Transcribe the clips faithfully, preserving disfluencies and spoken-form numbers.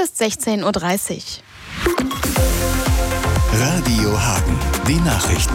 ist sechzehn Uhr dreißig. Radio Hagen, die Nachrichten.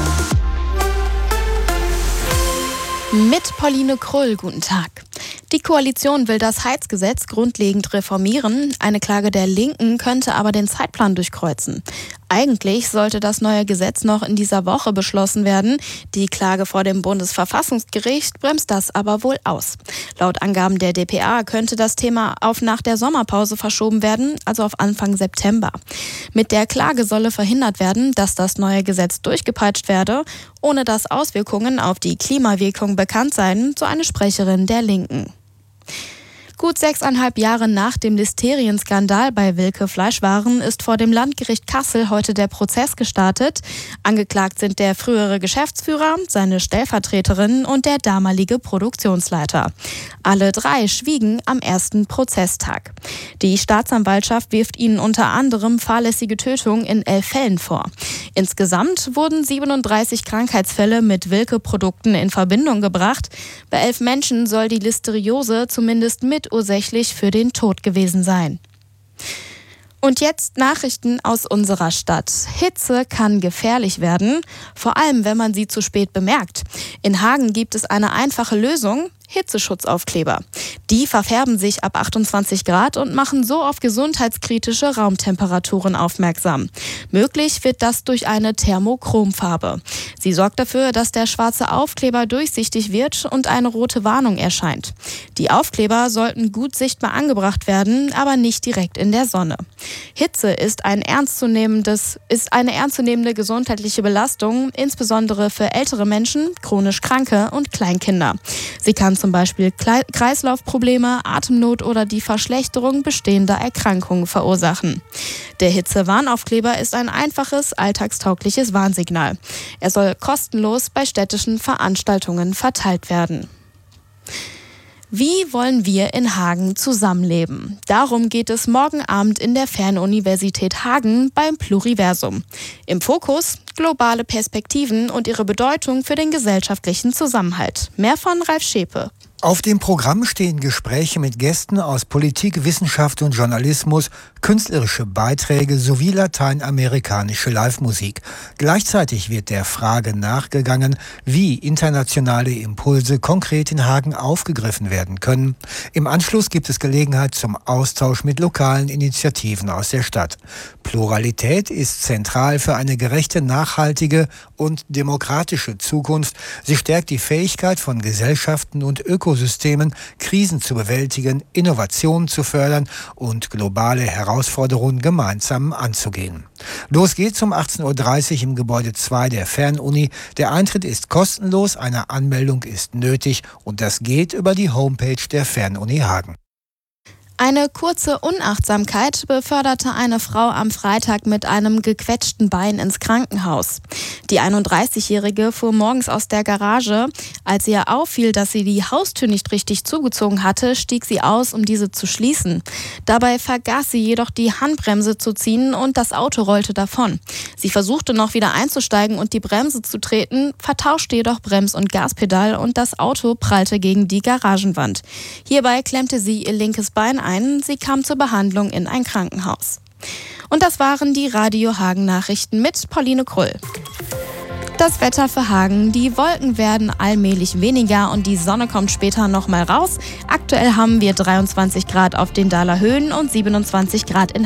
Mit Pauline Krull, guten Tag. Die Koalition will das Heizgesetz grundlegend reformieren. Eine Klage der Linken könnte aber den Zeitplan durchkreuzen. Eigentlich sollte das neue Gesetz noch in dieser Woche beschlossen werden. Die Klage vor dem Bundesverfassungsgericht bremst das aber wohl aus. Laut Angaben der d p a könnte das Thema auf nach der Sommerpause verschoben werden, also auf Anfang September. Mit der Klage solle verhindert werden, dass das neue Gesetz durchgepeitscht werde, ohne dass Auswirkungen auf die Klimawirkung bekannt seien, so eine Sprecherin der Linken. Gut sechseinhalb Jahre nach dem Listerien-Skandal bei Wilke Fleischwaren ist vor dem Landgericht Kassel heute der Prozess gestartet. Angeklagt sind der frühere Geschäftsführer, seine Stellvertreterin und der damalige Produktionsleiter. Alle drei schwiegen am ersten Prozesstag. Die Staatsanwaltschaft wirft ihnen unter anderem fahrlässige Tötung in elf Fällen vor. Insgesamt wurden siebenunddreißig Krankheitsfälle mit Wilke-Produkten in Verbindung gebracht. Bei elf Menschen soll die Listeriose zumindest mitursächlich für den Tod gewesen sein. Und jetzt Nachrichten aus unserer Stadt. Hitze kann gefährlich werden, vor allem wenn man sie zu spät bemerkt. In Hagen gibt es eine einfache Lösung: Hitzeschutzaufkleber. Die verfärben sich ab achtundzwanzig Grad und machen so auf gesundheitskritische Raumtemperaturen aufmerksam. Möglich wird das durch eine Thermochromfarbe. Sie sorgt dafür, dass der schwarze Aufkleber durchsichtig wird und eine rote Warnung erscheint. Die Aufkleber sollten gut sichtbar angebracht werden, aber nicht direkt in der Sonne. Hitze ist ein ernstzunehmendes, ist eine ernstzunehmende gesundheitliche Belastung, insbesondere für ältere Menschen, chronisch Kranke und Kleinkinder. Sie kann zum Beispiel Kreislaufprobleme, Atemnot oder die Verschlechterung bestehender Erkrankungen verursachen. Der Hitzewarnaufkleber ist ein einfaches, alltagstaugliches Warnsignal. Er soll kostenlos bei städtischen Veranstaltungen verteilt werden. Wie wollen wir in Hagen zusammenleben? Darum geht es morgen Abend in der Fernuniversität Hagen beim Pluriversum. Im Fokus globale Perspektiven und ihre Bedeutung für den gesellschaftlichen Zusammenhalt. Mehr von Ralf Schepe. Auf dem Programm stehen Gespräche mit Gästen aus Politik, Wissenschaft und Journalismus, künstlerische Beiträge sowie lateinamerikanische Live-Musik. Gleichzeitig wird der Frage nachgegangen, wie internationale Impulse konkret in Hagen aufgegriffen werden können. Im Anschluss gibt es Gelegenheit zum Austausch mit lokalen Initiativen aus der Stadt. Pluralität ist zentral für eine gerechte, nachhaltige und demokratische Zukunft. Sie stärkt die Fähigkeit von Gesellschaften und Ökosystemen, Krisen zu bewältigen, Innovationen zu fördern und globale Herausforderungen gemeinsam anzugehen. Los geht's um achtzehn Uhr dreißig im Gebäude zwei der Fernuni. Der Eintritt ist kostenlos, eine Anmeldung ist nötig und das geht über die Homepage der Fernuni Hagen. Eine kurze Unachtsamkeit beförderte eine Frau am Freitag mit einem gequetschten Bein ins Krankenhaus. Die einunddreißigjährige fuhr morgens aus der Garage. Als ihr auffiel, dass sie die Haustür nicht richtig zugezogen hatte, stieg sie aus, um diese zu schließen. Dabei vergaß sie jedoch die Handbremse zu ziehen und das Auto rollte davon. Sie versuchte noch wieder einzusteigen und die Bremse zu treten, vertauschte jedoch Brems- und Gaspedal und das Auto prallte gegen die Garagenwand. Hierbei klemmte sie ihr linkes Bein ein. Sie kam zur Behandlung in ein Krankenhaus. Und das waren die Radio Hagen Nachrichten mit Pauline Krull. Das Wetter für Hagen: Die Wolken werden allmählich weniger und die Sonne kommt später noch mal raus. Aktuell haben wir dreiundzwanzig Grad auf den Dahler Höhen und siebenundzwanzig Grad in